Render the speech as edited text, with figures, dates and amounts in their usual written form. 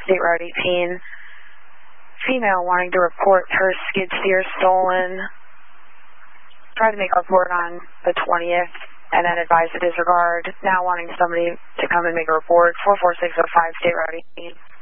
State Route 18. Female wanting to report her skid steer stolen. Tried to make a report on the 20th and then advised to disregard. Now wanting somebody to come and make a report. 44605 State Route 18.